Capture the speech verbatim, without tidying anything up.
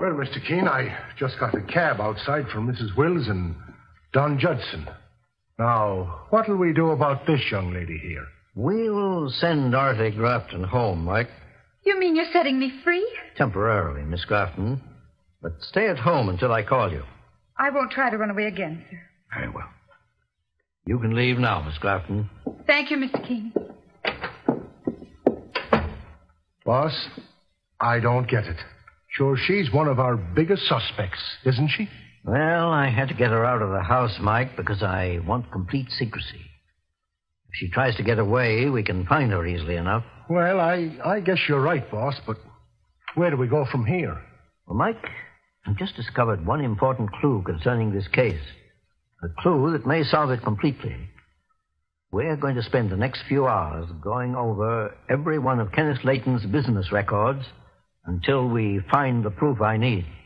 Well, Mister Keene, I just got a cab outside from Missus Wills and Don Judson. Now, what'll we do about this young lady here? We'll send Dorothy Grafton home, Mike. You mean you're setting me free? Temporarily, Miss Grafton. But stay at home until I call you. I won't try to run away again, sir. Very well. You can leave now, Miss Grafton. Thank you, Mister Keene. Boss, I don't get it. Sure, she's one of our biggest suspects, isn't she? Well, I had to get her out of the house, Mike, because I want complete secrecy. If she tries to get away, we can find her easily enough. Well, I, I guess you're right, boss, but where do we go from here? Well, Mike, I've just discovered one important clue concerning this case. A clue that may solve it completely. We're going to spend the next few hours going over every one of Kenneth Layton's business records until we find the proof I need.